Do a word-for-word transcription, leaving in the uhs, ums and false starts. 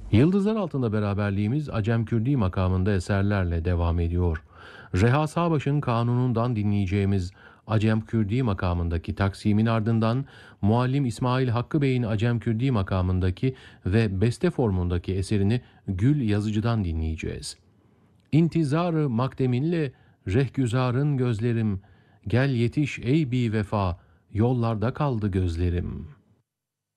Yıldızlar Altında beraberliğimiz Acem Kürdi makamında eserlerle devam ediyor. Reha Sağbaş'ın Kanunundan dinleyeceğimiz Acem Kürdi makamındaki taksimin ardından Muallim İsmail Hakkı Bey'in Acem Kürdi makamındaki ve beste formundaki eserini Gül Yazıcı'dan dinleyeceğiz. İntizarı makdeminle rehgüzarın gözlerim, gel yetiş ey bi vefa, yollarda kaldı gözlerim.''